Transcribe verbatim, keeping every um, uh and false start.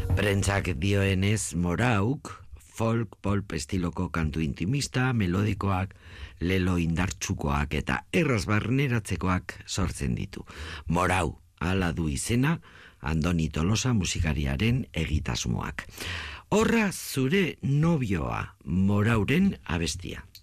Prentsak dioenez morauk, folk, pop estiloko kantu intimista, melodikoak, lelo indartsukoak eta erraz barneratzekoak sortzen ditu. Morau, hala du izena, Andoni Tolosa musikariaren egitasmoak. Horra zure nobioa, Morauren abestia.